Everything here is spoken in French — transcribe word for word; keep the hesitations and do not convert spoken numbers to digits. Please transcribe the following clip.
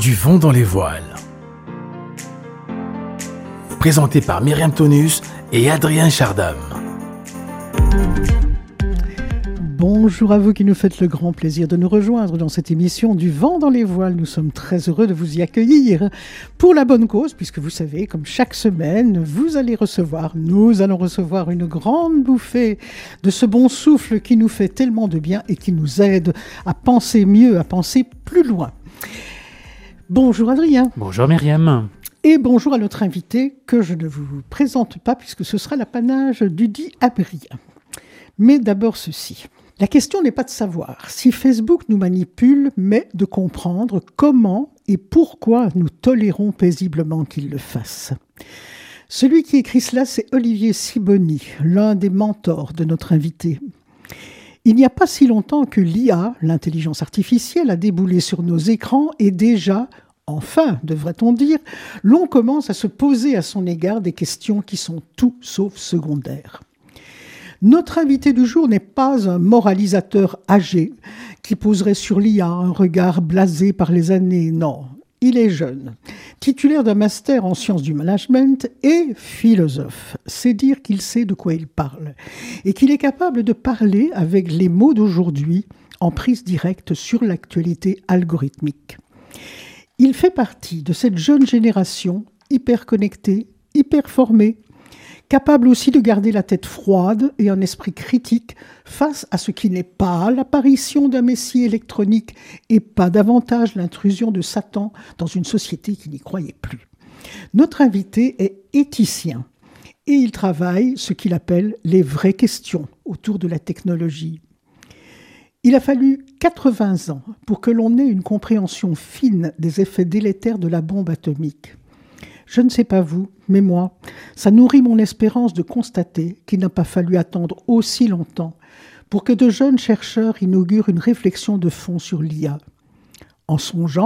Du vent dans les voiles. Présenté par Myriam Tonus et Adrien Chardam. Bonjour à vous qui nous faites le grand plaisir de nous rejoindre dans cette émission du vent dans les voiles. Nous sommes très heureux de vous y accueillir pour la bonne cause, puisque vous savez, comme chaque semaine, vous allez recevoir, nous allons recevoir une grande bouffée de ce bon souffle qui nous fait tellement de bien et qui nous aide à penser mieux, à penser plus loin. Bonjour Adrien. Bonjour Myriam. Et bonjour à notre invité que je ne vous présente pas puisque ce sera l'apanage d'Udi Adrien. Mais d'abord ceci. La question n'est pas de savoir si Facebook nous manipule, mais de comprendre comment et pourquoi nous tolérons paisiblement qu'il le fasse. Celui qui écrit cela, c'est Olivier Sibony, l'un des mentors de notre invité. Il n'y a pas si longtemps que l'I A, l'intelligence artificielle, a déboulé sur nos écrans et déjà, enfin, devrait-on dire, l'on commence à se poser à son égard des questions qui sont tout sauf secondaires. Notre invité du jour n'est pas un moralisateur âgé qui poserait sur l'I A un regard blasé par les années. Non, il est jeune, titulaire d'un master en sciences du management et philosophe. C'est dire qu'il sait de quoi il parle et qu'il est capable de parler avec les mots d'aujourd'hui en prise directe sur l'actualité algorithmique. Il fait partie de cette jeune génération hyper connectée, hyper formée, capable aussi de garder la tête froide et un esprit critique face à ce qui n'est pas l'apparition d'un messie électronique et pas davantage l'intrusion de Satan dans une société qui n'y croyait plus. Notre invité est éthicien et il travaille ce qu'il appelle les vraies questions autour de la technologie. Il a fallu quatre-vingts ans pour que l'on ait une compréhension fine des effets délétères de la bombe atomique. Je ne sais pas vous, mais moi, ça nourrit mon espérance de constater qu'il n'a pas fallu attendre aussi longtemps pour que de jeunes chercheurs inaugurent une réflexion de fond sur l'I A. En songeant